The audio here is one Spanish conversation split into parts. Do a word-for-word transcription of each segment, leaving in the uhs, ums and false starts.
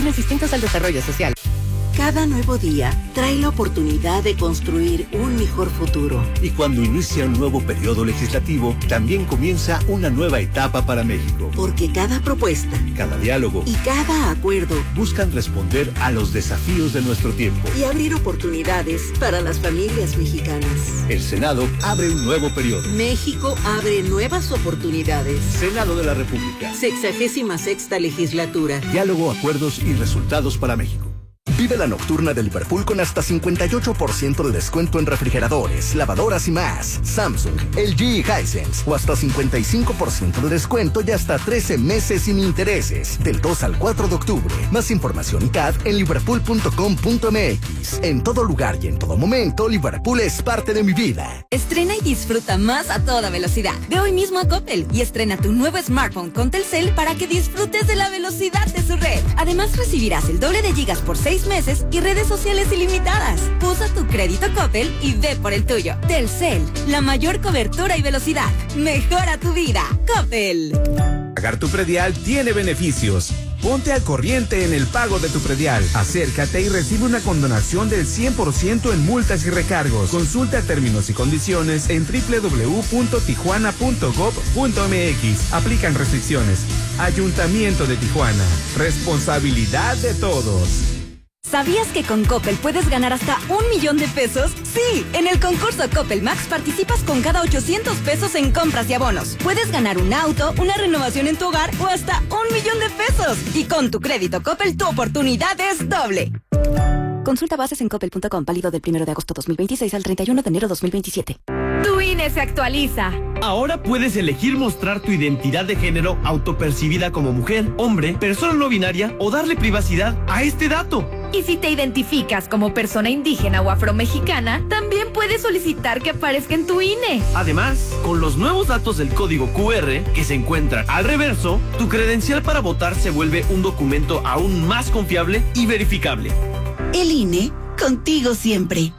planes distintos al desarrollo social. Cada nuevo día trae la oportunidad de construir un mejor futuro. Y cuando inicia un nuevo periodo legislativo, también comienza una nueva etapa para México. Porque cada propuesta, cada diálogo y cada acuerdo buscan responder a los desafíos de nuestro tiempo y abrir oportunidades para las familias mexicanas. El Senado abre un nuevo periodo. México abre nuevas oportunidades. Senado de la República. Sexagésima sexta legislatura. Diálogo, acuerdos y resultados para México. Vive la nocturna de Liverpool con hasta cincuenta y ocho por ciento de descuento en refrigeradores, lavadoras y más. Samsung, L G y Hisense. O hasta cincuenta y cinco por ciento de descuento y hasta trece meses sin intereses. Del dos al cuatro de octubre. Más información y C A D en liverpool punto com punto m x. En todo lugar y en todo momento, Liverpool es parte de mi vida. Estrena y disfruta más a toda velocidad. Ve hoy mismo a Coppel y estrena tu nuevo smartphone con Telcel para que disfrutes de la velocidad de su red. Además, recibirás el doble de gigas por seis meses y redes sociales ilimitadas. Usa tu crédito Coppel y ve por el tuyo. Telcel, la mayor cobertura y velocidad. Mejora tu vida. Coppel. Pagar tu predial tiene beneficios. Ponte al corriente en el pago de tu predial. Acércate y recibe una condonación del cien por ciento en multas y recargos. Consulta términos y condiciones en doble u doble u doble u punto tijuana punto gob punto m x. Aplican restricciones. Ayuntamiento de Tijuana. Responsabilidad de todos. ¿Sabías que con Coppel puedes ganar hasta un millón de pesos? Sí, en el concurso Coppel Max participas con cada ochocientos pesos en compras y abonos. Puedes ganar un auto, una renovación en tu hogar o hasta un millón de pesos. Y con tu crédito Coppel tu oportunidad es doble. Consulta bases en coppel punto com, válido del primero de agosto dos mil veintiséis al treinta y uno de enero dos mil veintisiete. Tu I N E se actualiza. Ahora puedes elegir mostrar tu identidad de género autopercibida como mujer, hombre, persona no binaria o darle privacidad a este dato. Y si te identificas como persona indígena o afromexicana, también puedes solicitar que aparezca en tu I N E. Además, con los nuevos datos del código Q R que se encuentran al reverso, tu credencial para votar se vuelve un documento aún más confiable y verificable. El I N E, contigo siempre.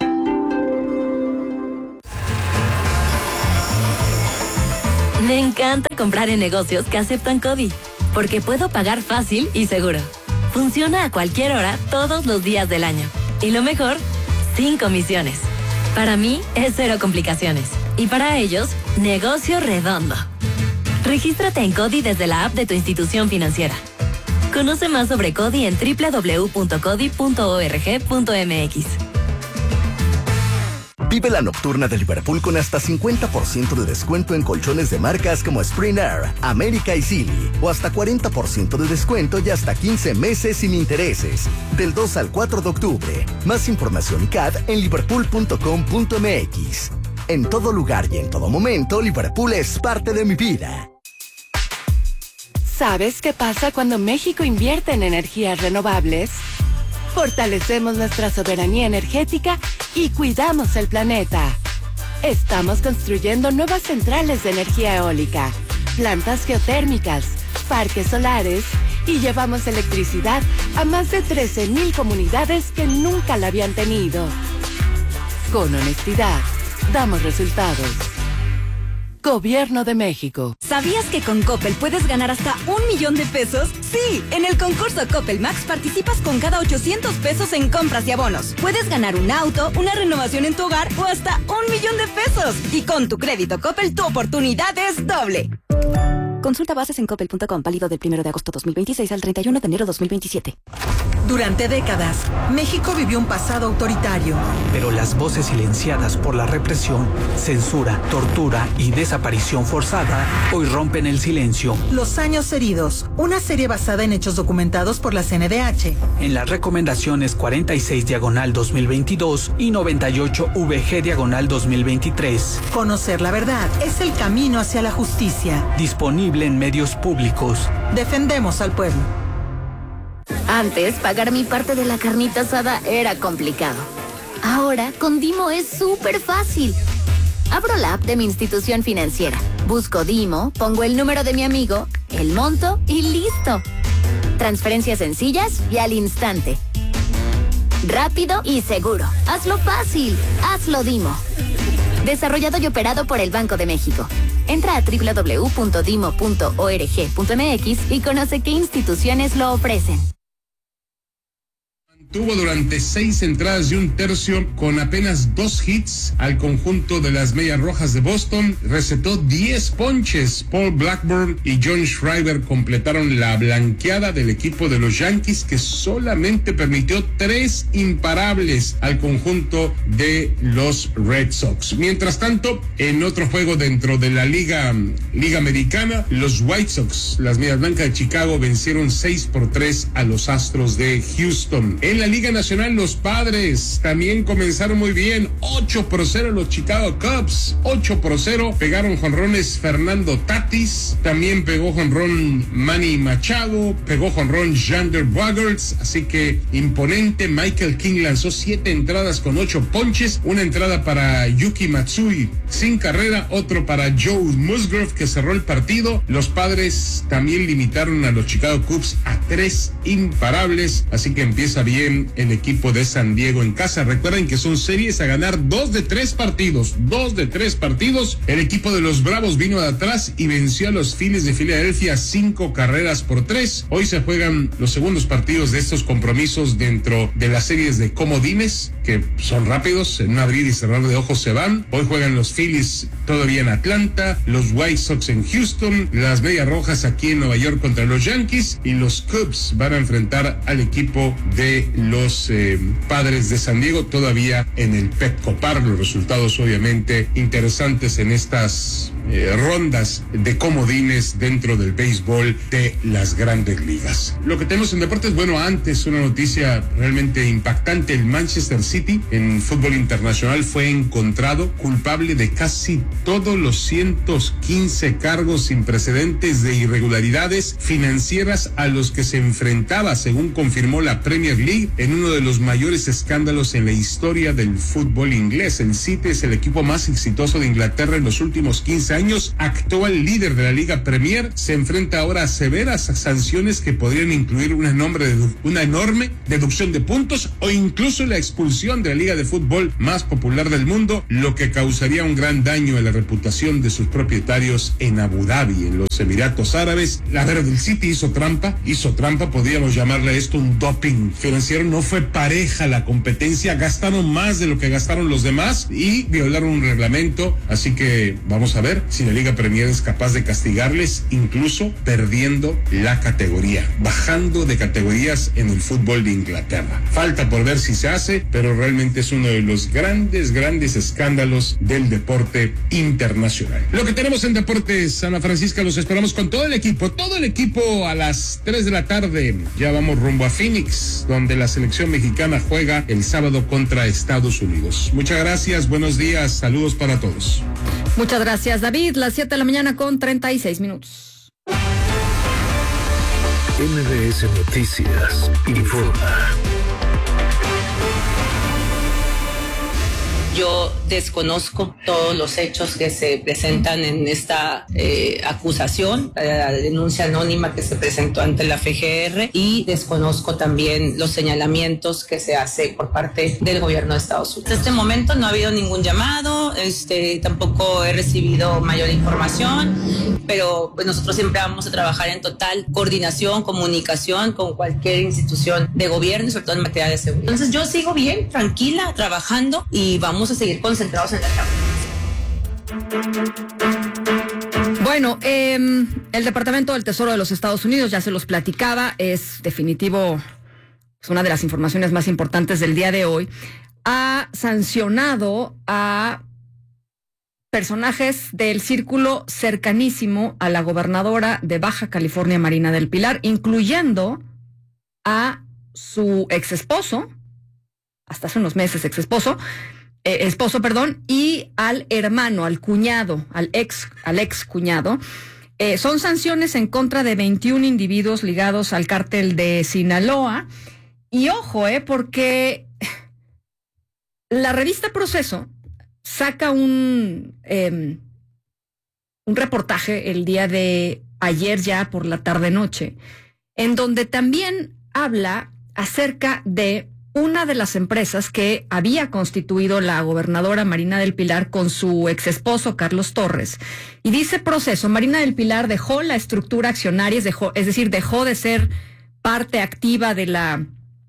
Me encanta comprar en negocios que aceptan CODI, porque puedo pagar fácil y seguro. Funciona a cualquier hora, todos los días del año. Y lo mejor, sin comisiones. Para mí, es cero complicaciones. Y para ellos, negocio redondo. Regístrate en CODI desde la app de tu institución financiera. Conoce más sobre CODI en doble u doble u doble u punto codi punto org punto m x. Vive la nocturna de Liverpool con hasta cincuenta por ciento de descuento en colchones de marcas como Spring Air, América y Silly. O hasta cuarenta por ciento de descuento y hasta quince meses sin intereses. Del dos al cuatro de octubre. Más información y C A D en liverpool punto com punto m x. En todo lugar y en todo momento, Liverpool es parte de mi vida. ¿Sabes qué pasa cuando México invierte en energías renovables? Fortalecemos nuestra soberanía energética y cuidamos el planeta. Estamos construyendo nuevas centrales de energía eólica, plantas geotérmicas, parques solares y llevamos electricidad a más de trece mil comunidades que nunca la habían tenido. Con honestidad, damos resultados. Gobierno de México. ¿Sabías que con Coppel puedes ganar hasta un millón de pesos? Sí, en el concurso Coppel Max participas con cada ochocientos pesos en compras y abonos. Puedes ganar un auto, una renovación en tu hogar o hasta un millón de pesos. Y con tu crédito Coppel tu oportunidad es doble. Consulta bases en coppel punto com, válido del primero de agosto dos mil veintiséis al treinta y uno de enero dos mil veintisiete. Durante décadas, México vivió un pasado autoritario. Pero las voces silenciadas por la represión, censura, tortura y desaparición forzada hoy rompen el silencio. Los años heridos, una serie basada en hechos documentados por la C N D H. En las recomendaciones cuarenta y seis diagonal dos mil veintidós y noventa y ocho V G diagonal dos mil veintitrés. Conocer la verdad es el camino hacia la justicia. Disponible en medios públicos. Defendemos al pueblo. Antes, pagar mi parte de la carnita asada era complicado. Ahora, con Dimo es súper fácil. Abro la app de mi institución financiera, busco Dimo, pongo el número de mi amigo, el monto y listo. Transferencias sencillas y al instante. Rápido y seguro. Hazlo fácil. Hazlo Dimo. Desarrollado y operado por el Banco de México. Entra a doble u doble u doble u punto dimo punto org punto m x y conoce qué instituciones lo ofrecen. Tuvo durante seis entradas y un tercio con apenas dos hits al conjunto de las Medias Rojas de Boston. Recetó diez ponches. Paul Blackburn y John Schreiber completaron la blanqueada del equipo de los Yankees, que solamente permitió tres imparables al conjunto de los Red Sox. Mientras tanto, en otro juego dentro de la Liga, Liga Americana, los White Sox, las Medias Blancas de Chicago, vencieron seis por tres a los Astros de Houston. En la Liga Nacional, los Padres también comenzaron muy bien. ocho por cero los Chicago Cubs. ocho por cero. Pegaron jonrones Fernando Tatis. También pegó jonrón Manny Machado. Pegó jonrón Xander Bogaerts. Así que imponente. Michael King lanzó siete entradas con ocho ponches. Una entrada para Yuki Matsui sin carrera. Otro para Joe Musgrove, que cerró el partido. Los Padres también limitaron a los Chicago Cubs a tres imparables. Así que empieza bien el equipo de San Diego en casa. Recuerden que son series a ganar dos de tres partidos, dos de tres partidos. El equipo de los Bravos vino de atrás y venció a los Phillies de Filadelfia cinco carreras por tres. Hoy se juegan los segundos partidos de estos compromisos dentro de las series de comodines, que son rápidos, en un abrir y cerrar de ojos se van. Hoy juegan los Phillies todavía en Atlanta, los White Sox en Houston, las Medias Rojas aquí en Nueva York contra los Yankees, y los Cubs van a enfrentar al equipo de los eh, Padres de San Diego, todavía en el Petco Park. Los resultados obviamente interesantes en estas eh, rondas de comodines dentro del béisbol de las grandes ligas. Lo que tenemos en deportes, bueno, antes una noticia realmente impactante. El Manchester City en fútbol internacional fue encontrado culpable de casi todos los ciento quince cargos sin precedentes de irregularidades financieras a los que se enfrentaba, según confirmó la Premier League, en uno de los mayores escándalos en la historia del fútbol inglés. El City es el equipo más exitoso de Inglaterra en los últimos quince años, actual líder de la Liga Premier. Se enfrenta ahora a severas sanciones que podrían incluir una enorme, una enorme deducción de puntos o incluso la expulsión de la liga de fútbol más popular del mundo, lo que causaría un gran daño a la reputación de sus propietarios en Abu Dhabi, en los Emiratos Árabes. La verdad, el City hizo trampa, hizo trampa, podríamos llamarle a esto un doping financiero. No fue pareja la competencia, gastaron más de lo que gastaron los demás y violaron un reglamento. Así que vamos a ver si la Liga Premier es capaz de castigarles, incluso perdiendo la categoría, bajando de categorías en el fútbol de Inglaterra. Falta por ver si se hace, pero realmente es uno de los grandes, grandes escándalos del deporte internacional. Lo que tenemos en Deportes Ana Francisca, los esperamos con todo el equipo, todo el equipo a las tres de la tarde. Ya vamos rumbo a Phoenix, donde la selección mexicana juega el sábado contra Estados Unidos. Muchas gracias, buenos días, saludos para todos. Muchas gracias, David. Las siete de la mañana con treinta y seis minutos. M B S Noticias informa. Yo desconozco todos los hechos que se presentan en esta eh, acusación, la denuncia anónima que se presentó ante la F G R, y desconozco también los señalamientos que se hace por parte del gobierno de Estados Unidos. En este momento no ha habido ningún llamado, este, tampoco he recibido mayor información, pero pues nosotros siempre vamos a trabajar en total coordinación, comunicación con cualquier institución de gobierno y sobre todo en materia de seguridad. Entonces yo sigo bien, tranquila, trabajando y vamos a seguir concentrados en la causa. Bueno, eh, el Departamento del Tesoro de los Estados Unidos, ya se los platicaba, es definitivo, es una de las informaciones más importantes del día de hoy, ha sancionado a personajes del círculo cercanísimo a la gobernadora de Baja California, Marina del Pilar, incluyendo a su ex esposo, hasta hace unos meses ex esposo, Eh, esposo, perdón, y al hermano, al cuñado, al ex, al ex cuñado. Eh, son sanciones en contra de veintiún individuos ligados al cártel de Sinaloa. Y ojo, eh, porque la revista Proceso saca un, eh, un reportaje el día de ayer, ya por la tarde-noche, en donde también habla acerca de una de las empresas que había constituido la gobernadora Marina del Pilar con su exesposo Carlos Torres. Y dice Proceso, Marina del Pilar dejó la estructura accionaria, dejó, es decir, dejó de ser parte activa de la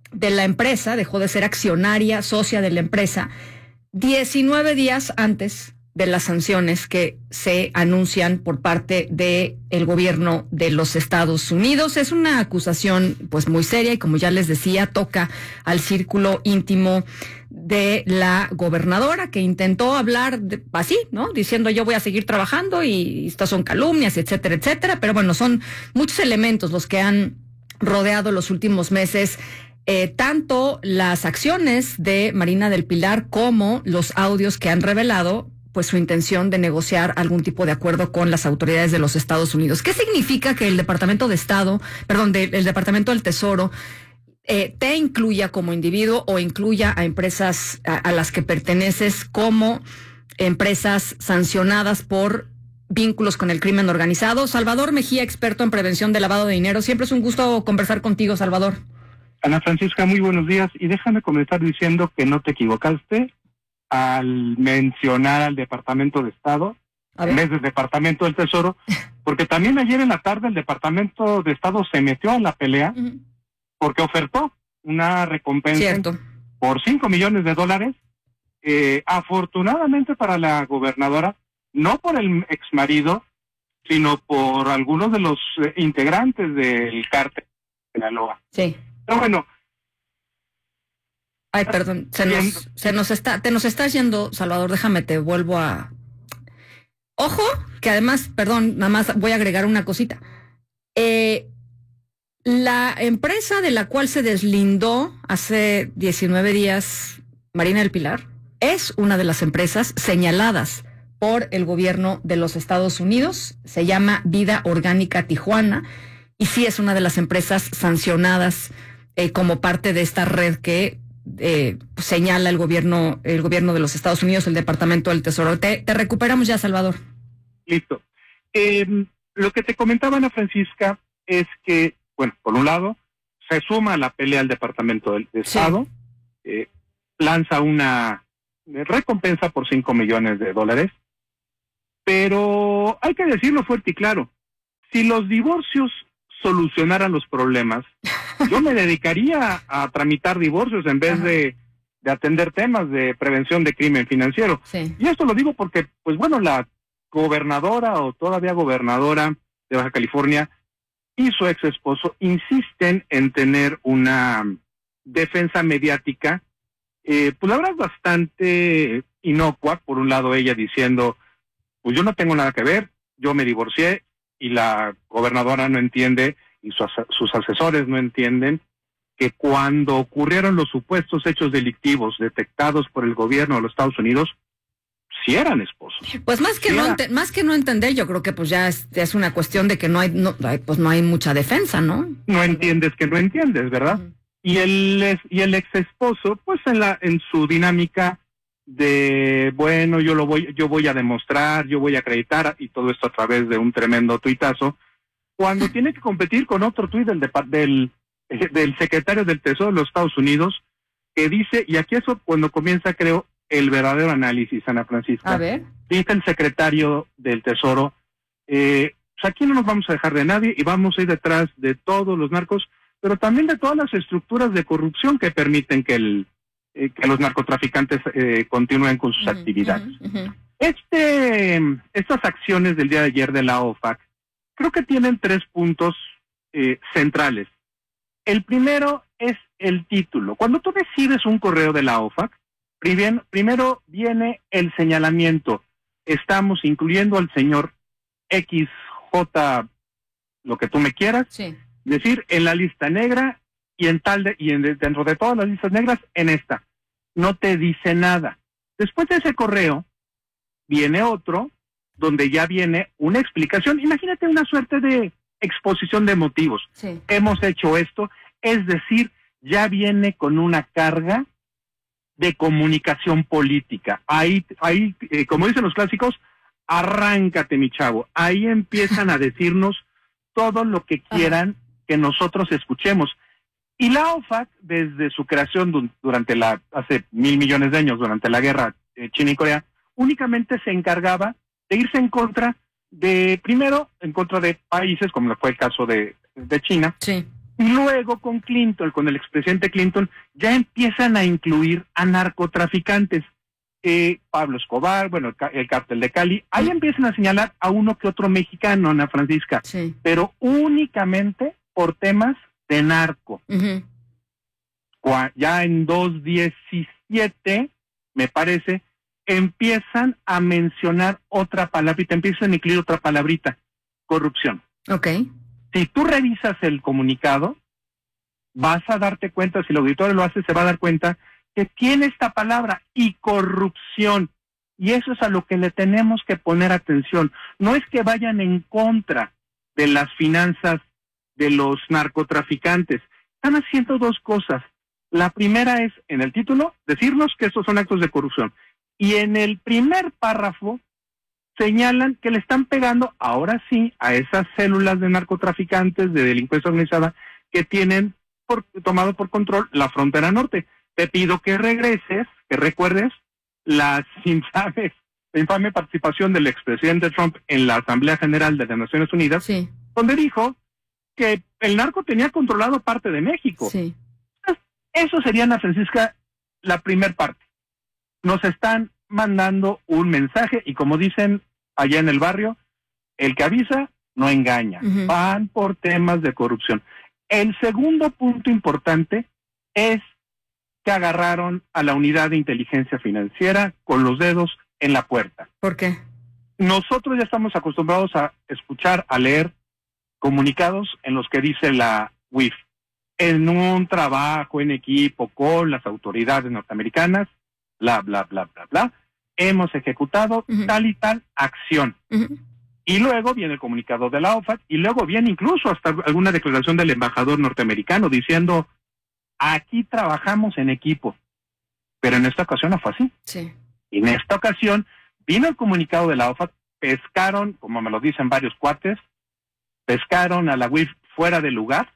de la empresa, dejó de ser accionaria, socia de la empresa, diecinueve días antes de las sanciones que se anuncian por parte de el gobierno de los Estados Unidos. Es una acusación pues muy seria y, como ya les decía, toca al círculo íntimo de la gobernadora, que intentó hablar de, así, ¿no? Diciendo yo voy a seguir trabajando y estas son calumnias, etcétera, etcétera. Pero bueno, son muchos elementos los que han rodeado los últimos meses Eh, tanto las acciones de Marina del Pilar como los audios que han revelado pues su intención de negociar algún tipo de acuerdo con las autoridades de los Estados Unidos. ¿Qué significa que el Departamento de Estado, perdón, de, el Departamento del Tesoro eh, te incluya como individuo o incluya a empresas a, a las que perteneces como empresas sancionadas por vínculos con el crimen organizado? Salvador Mejía, experto en prevención de lavado de dinero. Siempre es un gusto conversar contigo, Salvador. Ana Francisca, muy buenos días, y déjame comenzar diciendo que no te equivocaste al mencionar al Departamento de Estado en vez del Departamento del Tesoro, porque también ayer en la tarde el Departamento de Estado se metió a la pelea uh-huh. porque ofertó una recompensa Cierto. por cinco millones de dólares, eh, afortunadamente para la gobernadora, no por el exmarido, sino por algunos de los eh, integrantes del cártel de Sinaloa. Sí. Pero bueno. Ay, perdón, se nos, se nos está, te nos estás yendo, Salvador, déjame, te vuelvo a... Ojo, que además, perdón, nada más voy a agregar una cosita. Eh, la empresa de la cual se deslindó hace diecinueve días Marina del Pilar es una de las empresas señaladas por el gobierno de los Estados Unidos, se llama Vida Orgánica Tijuana, y sí es una de las empresas sancionadas Eh, como parte de esta red que eh, señala el gobierno el gobierno de los Estados Unidos, el Departamento del Tesoro. Te, te recuperamos ya, Salvador. Listo. Eh, lo que te comentaba, Ana Francisca, es que, bueno, por un lado, se suma a la pelea al Departamento del de Estado, sí. eh, lanza una recompensa por cinco millones de dólares, pero hay que decirlo fuerte y claro, si los divorcios solucionaran los problemas, yo me dedicaría a tramitar divorcios en vez de, de atender temas de prevención de crimen financiero. Sí. Y esto lo digo porque, pues bueno, la gobernadora o todavía gobernadora de Baja California y su ex esposo insisten en tener una defensa mediática, eh, pues la verdad bastante inocua. Por un lado ella diciendo, pues yo no tengo nada que ver, yo me divorcié, y la gobernadora no entiende, y sus, sus asesores no entienden, que cuando ocurrieron los supuestos hechos delictivos detectados por el gobierno de los Estados Unidos, sí eran esposos. Pues más que, sí no, era... ente, más que no entender, yo creo que pues ya es, ya es una cuestión de que no hay, no, pues no hay mucha defensa, ¿no? No entiendes que no entiendes, ¿verdad? Uh-huh. Y el y el ex esposo, pues en la en su dinámica de, bueno, yo lo voy yo voy a demostrar, yo voy a acreditar, y todo esto a través de un tremendo tuitazo, cuando tiene que competir con otro tuit del, del, del secretario del Tesoro de los Estados Unidos, que dice, y aquí eso cuando comienza, creo, el verdadero análisis, Ana Francisca. A ver. Dice el secretario del Tesoro, eh, pues aquí no nos vamos a dejar de nadie y vamos a ir detrás de todos los narcos, pero también de todas las estructuras de corrupción que permiten que el eh, que los narcotraficantes eh, continúen con sus uh-huh, actividades. Uh-huh, uh-huh. Este, estas acciones del día de ayer de la O F A C creo que tienen tres puntos eh, centrales. El primero es el título. Cuando tú recibes un correo de la O F A C, primero, primero viene el señalamiento. Estamos incluyendo al señor X J, lo que tú me quieras, sí. decir, en la lista negra y en tal de, y en, dentro de todas las listas negras, en esta. No te dice nada. Después de ese correo, viene otro, donde ya viene una explicación. Imagínate una suerte de exposición de motivos. Sí. Hemos hecho esto, es decir, ya viene con una carga de comunicación política. Ahí, ahí eh, como dicen los clásicos, arráncate, mi chavo. Ahí empiezan a decirnos todo lo que quieran Ajá. que nosotros escuchemos. Y la O F A C, desde su creación du- durante la, hace mil millones de años, durante la guerra eh, China y Corea, únicamente se encargaba de irse en contra de, primero, en contra de países, como fue el caso de, de China, sí. Y luego con Clinton, con el expresidente Clinton, ya empiezan a incluir a narcotraficantes. Eh, Pablo Escobar, bueno, el, el cártel de Cali, ahí empiezan a señalar a uno que otro mexicano, Ana Francisca, sí. pero únicamente por temas de narco. Uh-huh. Ya en dos diecisiete, me parece, empiezan a mencionar otra palabrita, empiezan a incluir otra palabrita, corrupción. Okay. Si tú revisas el comunicado, vas a darte cuenta, si el auditorio lo hace, se va a dar cuenta que tiene esta palabra, y corrupción. Y eso es a lo que le tenemos que poner atención. No es que vayan en contra de las finanzas de los narcotraficantes. Están haciendo dos cosas. La primera es, en el título, decirnos que estos son actos de corrupción. Y en el primer párrafo, señalan que le están pegando, ahora sí, a esas células de narcotraficantes, de delincuencia organizada, que tienen por, tomado por control la frontera norte. Te pido que regreses, que recuerdes las infames, la infame participación del expresidente Trump en la Asamblea General de las Naciones Unidas, sí. donde dijo que el narco tenía controlado parte de México. Sí. Eso sería, Ana Francisca, la primer parte. Nos están mandando un mensaje, y como dicen allá en el barrio, el que avisa no engaña. Uh-huh. Van por temas de corrupción. El segundo punto importante es que agarraron a la unidad de inteligencia financiera con los dedos en la puerta. ¿Por qué? Nosotros ya estamos acostumbrados a escuchar, a leer comunicados en los que dice la U I F, en un trabajo en equipo con las autoridades norteamericanas, bla, bla, bla, bla, bla, hemos ejecutado uh-huh. tal y tal acción. Uh-huh. Y luego viene el comunicado de la O F A C, y luego viene incluso hasta alguna declaración del embajador norteamericano diciendo, aquí trabajamos en equipo. Pero en esta ocasión no fue así. Sí. Y en esta ocasión vino el comunicado de la O F A C, pescaron, como me lo dicen varios cuates, pescaron a la U I F fuera de lugar,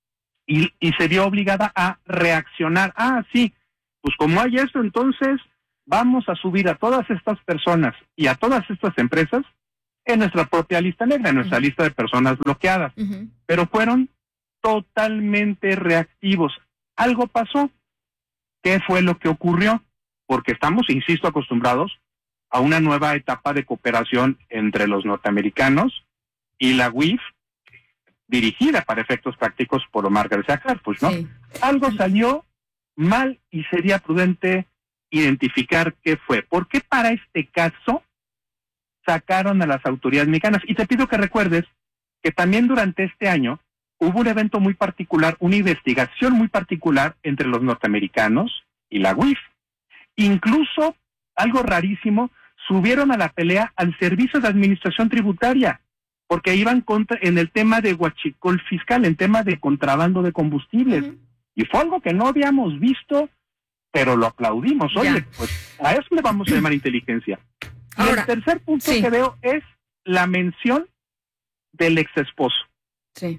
y, y se vio obligada a reaccionar. Ah, sí, pues como hay esto, entonces vamos a subir a todas estas personas y a todas estas empresas en nuestra propia lista negra, en nuestra uh-huh. lista de personas bloqueadas. Uh-huh. Pero fueron totalmente reactivos. Algo pasó. ¿Qué fue lo que ocurrió? Porque estamos, insisto, acostumbrados a una nueva etapa de cooperación entre los norteamericanos y la U I F, dirigida para efectos prácticos por Omar García Harfuch, ¿no? Sí. Algo salió mal y sería prudente identificar qué fue. ¿Por qué para este caso sacaron a las autoridades mexicanas? Y te pido que recuerdes que también durante este año hubo un evento muy particular, una investigación muy particular entre los norteamericanos y la U I F. Incluso, algo rarísimo, subieron a la pelea al Servicio de Administración Tributaria, porque iban contra, en el tema de huachicol fiscal, en tema de contrabando de combustibles. Uh-huh. Y fue algo que no habíamos visto, pero lo aplaudimos. Oye, ya. Pues a eso le vamos a llamar inteligencia. Ahora, y el tercer punto sí. que veo es la mención del ex esposo. Sí.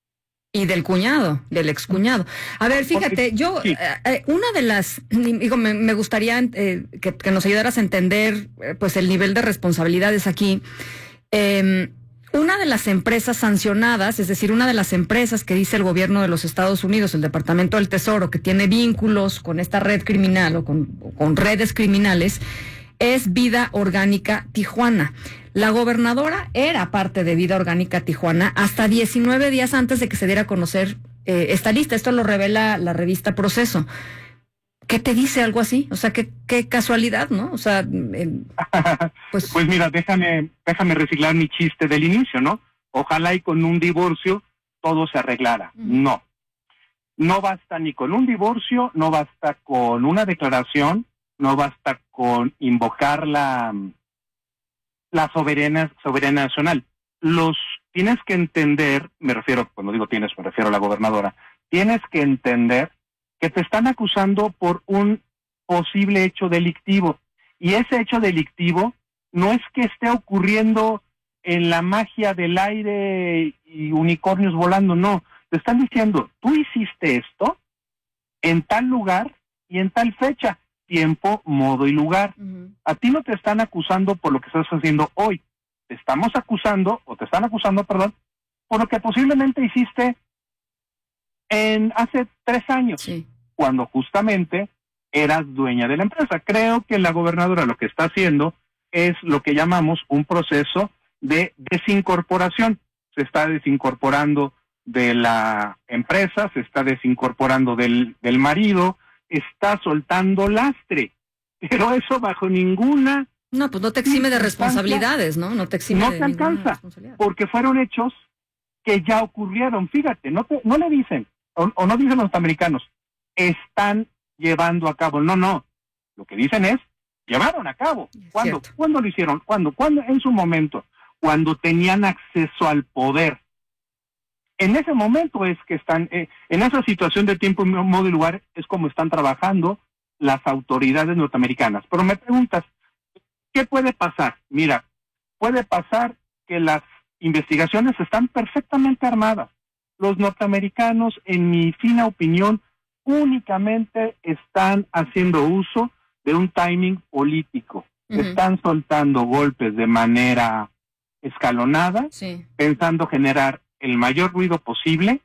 Y del cuñado, del excuñado. A ver, fíjate, Porque, yo, sí. eh, una de las, digo, me, me gustaría eh, que, que nos ayudaras a entender, eh, pues, el nivel de responsabilidades aquí. Eh, una de las empresas sancionadas, es decir, una de las empresas que dice el gobierno de los Estados Unidos, el Departamento del Tesoro, que tiene vínculos con esta red criminal o con, o con redes criminales, es Vida Orgánica Tijuana. La gobernadora era parte de Vida Orgánica Tijuana hasta diecinueve días antes de que se diera a conocer eh, esta lista. Esto lo revela la revista Proceso. ¿Qué te dice algo así? O sea, qué, qué casualidad, ¿no? O sea, eh, pues... pues mira, déjame, déjame reciclar mi chiste del inicio, ¿no? Ojalá y con un divorcio todo se arreglara. Uh-huh. No. No basta ni con un divorcio, no basta con una declaración, no basta con invocar la, la soberana, soberanía nacional. Los tienes que entender, me refiero, cuando digo tienes, me refiero a la gobernadora, tienes que entender que te están acusando por un posible hecho delictivo. Y ese hecho delictivo no es que esté ocurriendo en la magia del aire y unicornios volando, no. Te están diciendo, tú hiciste esto en tal lugar y en tal fecha. Tiempo, modo y lugar. Uh-huh. A ti no te están acusando por lo que estás haciendo hoy. Te estamos acusando, o te están acusando, perdón, por lo que posiblemente hiciste en hace tres años, sí. cuando justamente eras dueña de la empresa. Creo que la gobernadora lo que está haciendo es lo que llamamos un proceso de desincorporación. Se está desincorporando de la empresa, se está desincorporando del, del marido, está soltando lastre, pero eso bajo ninguna... No, pues no te exime de responsabilidades, ¿no? No te exime no de te alcanza, porque fueron hechos que ya ocurrieron. Fíjate, no te, no le dicen, o, o no dicen los norteamericanos, están llevando a cabo. No, no, lo que dicen es, llevaron a cabo. ¿Cuándo? ¿Cuándo lo hicieron? ¿Cuándo? ¿Cuándo? En su momento, cuando tenían acceso al poder. En ese momento es que están, eh, en esa situación de tiempo, modo y lugar, es como están trabajando las autoridades norteamericanas. Pero me preguntas, ¿qué puede pasar? Mira, puede pasar que las investigaciones están perfectamente armadas. Los norteamericanos, en mi fina opinión, únicamente están haciendo uso de un timing político. Uh-huh. Están soltando golpes de manera escalonada, sí. pensando generar el mayor ruido posible,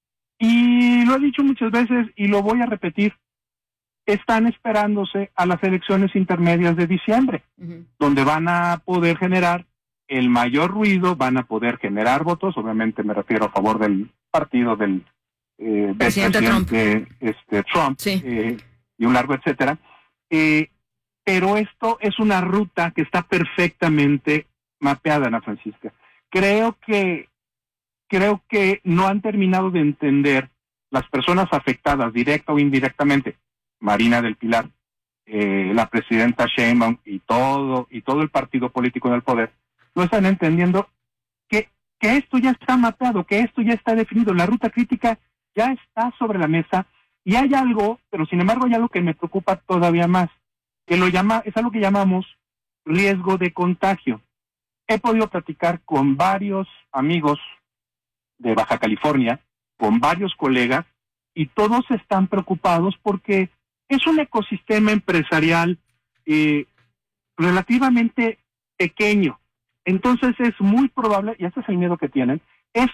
y lo he dicho muchas veces y lo voy a repetir, están esperándose a las elecciones intermedias de diciembre, uh-huh. donde van a poder generar el mayor ruido, van a poder generar votos, obviamente me refiero a favor del partido del, eh, del presidente, presidente Trump, este, Trump sí. eh, y un largo etcétera, eh, pero esto es una ruta que está perfectamente mapeada, Ana Francisca. Creo que creo que no han terminado de entender las personas afectadas, directa o indirectamente, Marina del Pilar, eh, la presidenta Sheinbaum y todo y todo el partido político en el poder, no están entendiendo que, que esto ya está mapeado, que esto ya está definido, la ruta crítica ya está sobre la mesa, y hay algo, pero sin embargo hay algo que me preocupa todavía más, que lo llama, es algo que llamamos riesgo de contagio. He podido platicar con varios amigos de Baja California, con varios colegas, y todos están preocupados porque es un ecosistema empresarial eh, relativamente pequeño. Entonces es muy probable, y ese es el miedo que tienen,